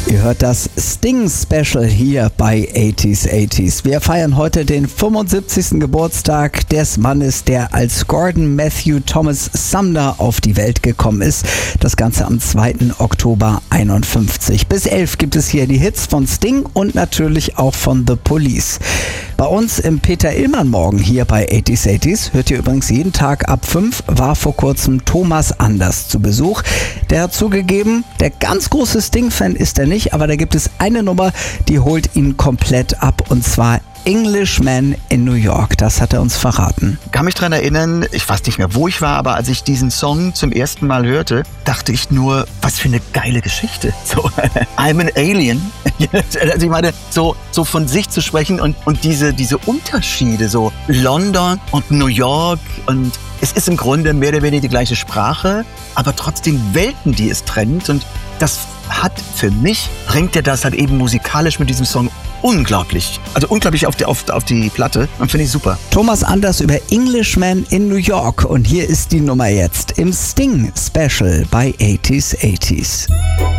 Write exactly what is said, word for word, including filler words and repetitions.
Ihr hört das Sting-Special hier bei achtziger achtziger. Wir feiern heute den fünfundsiebzigsten Geburtstag des Mannes, der als Gordon Matthew Thomas Sumner auf die Welt gekommen ist. Das Ganze am zweiten Oktober einundfünfzig. Bis elf gibt es hier die Hits von Sting und natürlich auch von The Police. Bei uns im Peter Illmann Morgen hier bei achtziger achtziger hört ihr übrigens jeden Tag ab fünf, war vor kurzem Thomas Anders zu Besuch. Der hat zugegeben, der ganz große Sting-Fan ist er nicht, aber da gibt es eine Nummer, die holt ihn komplett ab, und zwar Englishman in New York. Das hat er uns verraten. Ich kann mich daran erinnern, ich weiß nicht mehr, wo ich war, aber als ich diesen Song zum ersten Mal hörte, dachte ich nur, was für eine geile Geschichte. So, I'm an Alien. Also ich meine, so, so von sich zu sprechen und, und diese, diese Unterschiede, so London und New York, und es ist im Grunde mehr oder weniger die gleiche Sprache, aber trotzdem Welten, die es trennt, und das hat für mich, bringt er das halt eben musikalisch mit diesem Song unglaublich, also unglaublich auf die, auf, auf die Platte, und finde ich super. Thomas Anders über Englishman in New York, und hier ist die Nummer jetzt im Sting Special bei achtziger achtziger.